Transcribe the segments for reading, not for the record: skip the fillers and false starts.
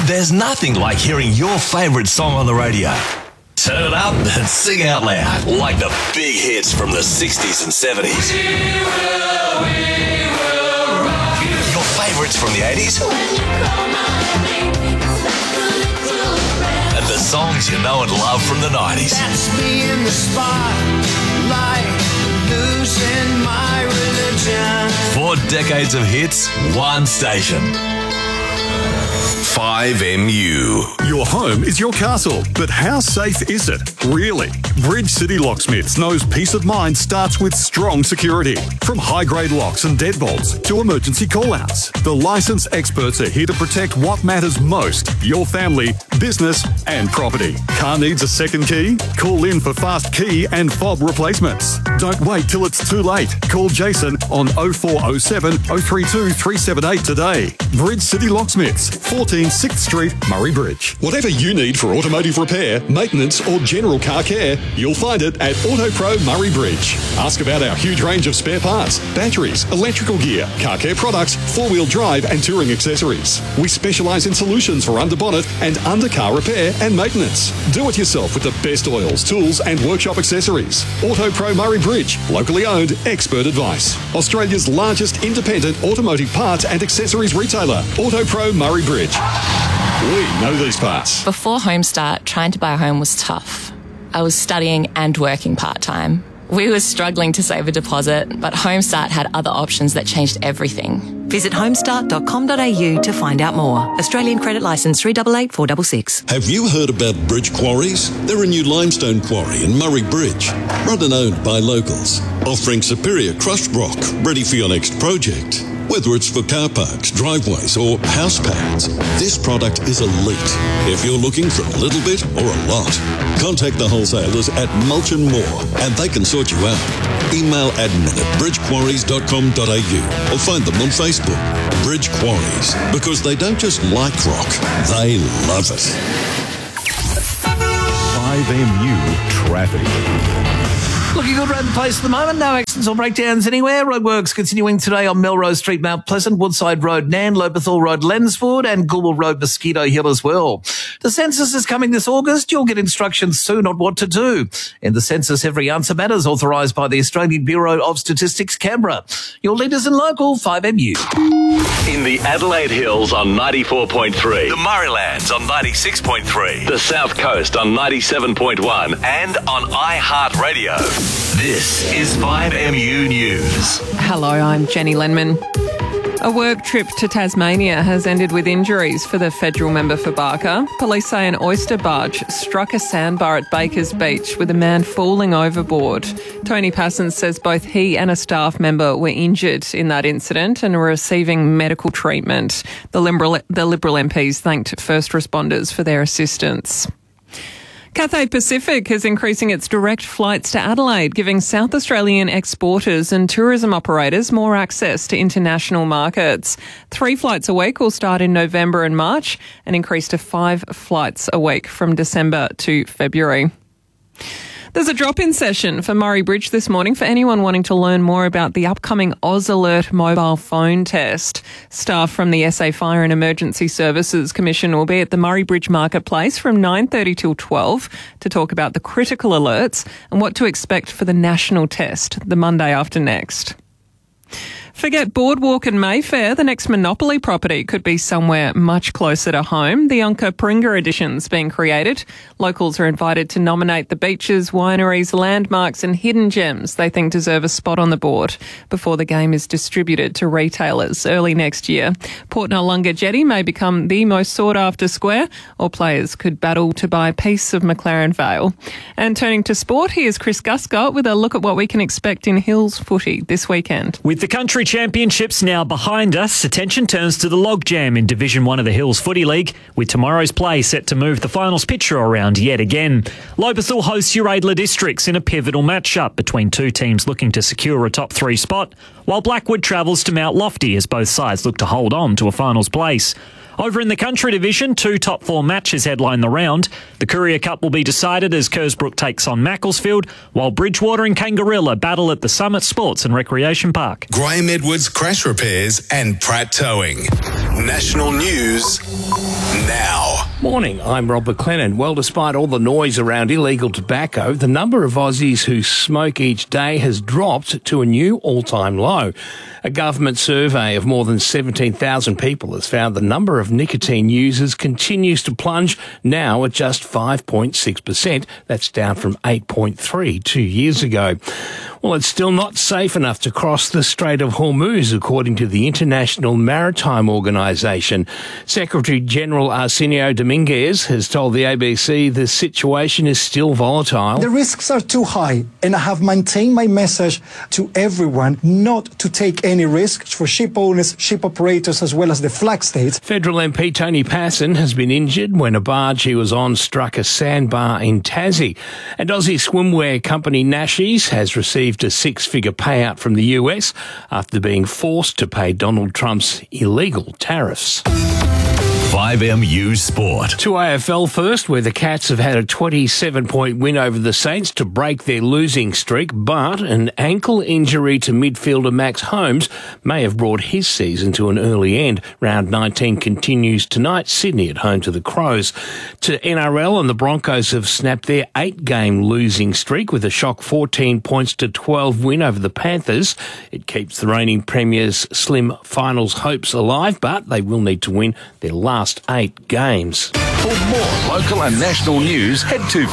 There's nothing like hearing your favourite song on the radio. Turn it up and sing out loud like the big hits from the 60s and 70s. We will rock you. Your favourites from the 80s. And the songs you know and love from the 90s. That's me in the spotlight, losing my religion. 4 decades of hits, one station. 5MU. Your home is your castle, but how safe is it? Really? Bridge City Locksmiths knows peace of mind starts with strong security. From high-grade locks and deadbolts to emergency call-outs, the licensed experts are here to protect what matters most: your family, business and property. Car needs a second key? Call in for fast key and fob replacements. Don't wait till it's too late. Call Jason on 0407 032 378 today. Bridge City Locksmiths, 14 6th Street, Murray Bridge. Whatever you need for automotive repair, maintenance or general car care, you'll find it at Auto Pro Murray Bridge. Ask about our huge range of spare parts, batteries, electrical gear, car care products, four-wheel drive and touring accessories. We specialise in solutions for under-bonnet and under-car repair and maintenance. Do it yourself with the best oils, tools and workshop accessories. Auto Pro Murray Bridge, locally owned, expert advice. Australia's largest independent automotive parts and accessories retailer, Auto Pro Murray Bridge. We know these parts. Before Homestart, trying to buy a home was tough. I was studying and working part-time. We were struggling to save a deposit, but Homestart had other options that changed everything. Visit homestart.com.au to find out more. Australian credit licence 388466. Have you heard about Bridge Quarries? They're a new limestone quarry in Murray Bridge, run and owned by locals, offering superior crushed rock ready for your next project. Whether it's for car parks, driveways or house pads, this product is elite. If you're looking for a little bit or a lot, contact the wholesalers at Mulch & Moore and they can sort you out. Email admin@bridgequarries.com.au or find them on Facebook. Bridge Quarries, because they don't just like rock, they love it. 5MU Traffic. Looking good around the place at the moment. No accidents or breakdowns anywhere. Roadworks continuing today on Melrose Street, Mount Pleasant, Woodside Road, Nan, Lobethal Road, Lenswood, and Goulburn Road, Mosquito Hill as well. The census is coming this August. You'll get instructions soon on what to do. In the census, every answer matters, authorised by the Australian Bureau of Statistics, Canberra. Your leaders in local, 5MU. In the Adelaide Hills on 94.3, the Murraylands on 96.3, the South Coast on 97.1, and on iHeartRadio. This is 5MU News. Hello, I'm Jenny Lenman. A work trip to Tasmania has ended with injuries for the federal member for Barker. Police say an oyster barge struck a sandbar at Bakers Beach with a man falling overboard. Tony Parsons says both he and a staff member were injured in that incident and are receiving medical treatment. The Liberal MPs thanked first responders for their assistance. Cathay Pacific is increasing its direct flights to Adelaide, giving South Australian exporters and tourism operators more access to international markets. 3 flights a week will start in November and March and increase to 5 flights a week from December to February. There's a drop-in session for Murray Bridge this morning for anyone wanting to learn more about the upcoming Oz Alert mobile phone test. Staff from the SA Fire and Emergency Services Commission will be at the Murray Bridge Marketplace from 9:30 till 12 to talk about the critical alerts and what to expect for the national test the Monday after next. Forget Boardwalk and Mayfair. The next Monopoly property could be somewhere much closer to home. The Yonka Pringa edition's being created. Locals are invited to nominate the beaches, wineries, landmarks and hidden gems they think deserve a spot on the board before the game is distributed to retailers early next year. Port Noarlunga Jetty may become the most sought-after square, or players could battle to buy a piece of McLaren Vale. And turning to sport, here's Chris Guscott with a look at what we can expect in Hills footy this weekend. With the country championships now behind us, attention turns to the logjam in Division 1 of the Hills Footy League, with tomorrow's play set to move the finals picture around yet again. Lobethal hosts Uraidla Districts in a pivotal matchup between two teams looking to secure a top 3 spot, while Blackwood travels to Mount Lofty as both sides look to hold on to a finals place. Over in the Country Division, 2 top 4 matches headline the round. The Courier Cup will be decided as Kersbrook takes on Macclesfield, while Bridgewater and Kangarilla battle at the Summit Sports and Recreation Park. Graham Edwards Crash Repairs and Pratt Towing. National news now. Morning, I'm Rob McLennan. Well, despite all the noise around illegal tobacco, the number of Aussies who smoke each day has dropped to a new all-time low. A government survey of more than 17,000 people has found the number of nicotine users continues to plunge, now at just 5.6%. That's down from 8.3 2 years ago. Well, it's still not safe enough to cross the Strait of Hormuz, according to the International Maritime Organization. Secretary-General Arsenio Dominguez has told the ABC the situation is still volatile. The risks are too high, and I have maintained my message to everyone not to take any risks for ship owners, ship operators, as well as the flag states. Federal MP Tony Passon has been injured when a barge he was on struck a sandbar in Tassie. And Aussie swimwear company Nashies has received a six-figure payout from the US after being forced to pay Donald Trump's illegal tariffs. 5MU Sport. To AFL first, where the Cats have had a 27-point win over the Saints to break their losing streak, but an ankle injury to midfielder Max Holmes may have brought his season to an early end. Round 19 continues tonight, Sydney at home to the Crows. To NRL, and the Broncos have snapped their 8-game losing streak with a shock 14 points to 12 win over the Panthers. It keeps the reigning premiers' slim finals hopes alive, but they will need to win their last 8 games. For more local and national news, head to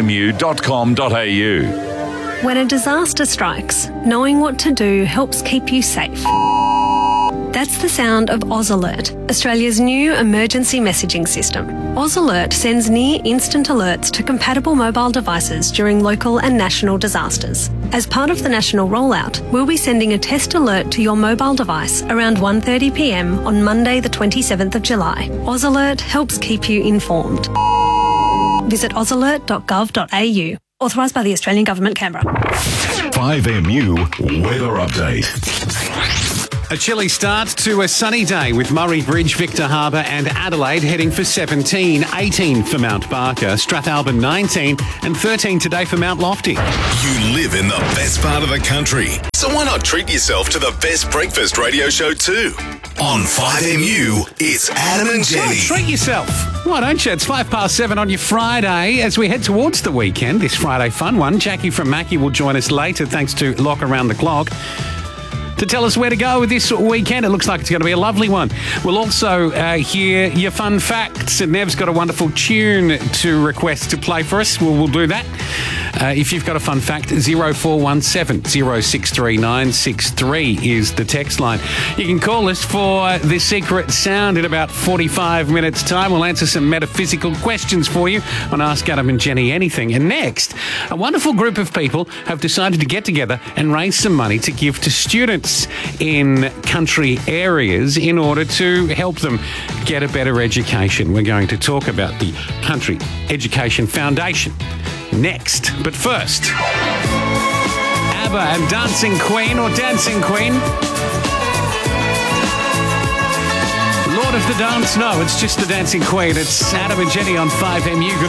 5mu.com.au. When a disaster strikes, knowing what to do helps keep you safe. That's the sound of Oz Alert, Australia's new emergency messaging system. Oz Alert sends near-instant alerts to compatible mobile devices during local and national disasters. As part of the national rollout, we'll be sending a test alert to your mobile device around 1:30 p.m. on Monday the 27th of July. Oz Alert helps keep you informed. Visit ozalert.gov.au. Authorised by the Australian Government, Canberra. 5MU Weather Update. A chilly start to a sunny day with Murray Bridge, Victor Harbour and Adelaide heading for 17, 18 for Mount Barker, Strathalbyn 19 and 13 today for Mount Lofty. You live in the best part of the country, so why not treat yourself to the best breakfast radio show too? On 5MU, it's Adam and Jenny. Treat yourself. Why don't you? It's 7:05 on your Friday as we head towards the weekend. This Friday fun one. Jackie from Mackie will join us later thanks to Lock Around the Clock to tell us where to go this weekend. It looks like it's going to be a lovely one. We'll also hear your fun facts, and Nev's got a wonderful tune to request to play for us. We'll do that. If you've got a fun fact, 0417 063 963 is the text line. You can call us for the secret sound in about 45 minutes' time. We'll answer some metaphysical questions for you on Ask Adam and Jenny Anything. And next, a wonderful group of people have decided to get together and raise some money to give to students in country areas in order to help them get a better education. We're going to talk about the Country Education Foundation next. But first, ABBA and Dancing Queen, or Dancing Queen. Lord of the Dance? No, it's just the Dancing Queen. It's Adam and Jenny on 5MU. Good